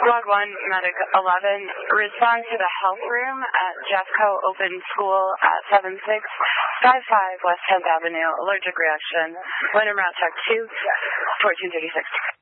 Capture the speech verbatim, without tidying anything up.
Squad one, Medic eleven, respond to the health room at Jeffco Open School at seven six five five West tenth Avenue. Allergic reaction. Wyndham Route Check two, fourteen thirty-six.